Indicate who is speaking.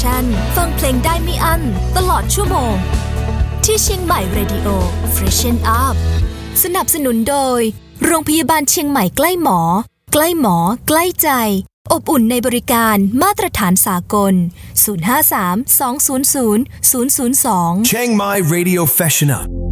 Speaker 1: Session ฟังเพลงได้ไม่อั้นตลอดชั่วโมงที่เชียงใหม่ Radio Freshen Up สนับสนุนโดยโรงพยาบาลเชียงใหม่ใกล้หมอใกล้หมอใกล้ใจอบอุ่นในบริการมาตรฐานสากล053 200 002
Speaker 2: Chiang Mai Radio Freshen Up